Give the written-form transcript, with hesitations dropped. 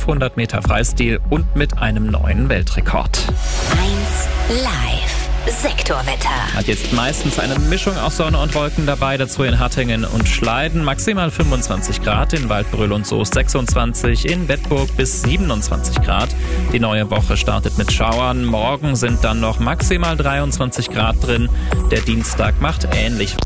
500 Meter Freistil und mit einem neuen Weltrekord. 1 Live. Sektorwetter. Hat jetzt meistens eine Mischung aus Sonne und Wolken dabei, dazu in Hattingen und Schleiden maximal 25 Grad, in Waldbröl und Soest 26, in Bedburg bis 27 Grad. Die neue Woche startet mit Schauern, morgen sind dann noch maximal 23 Grad drin, der Dienstag macht ähnlich.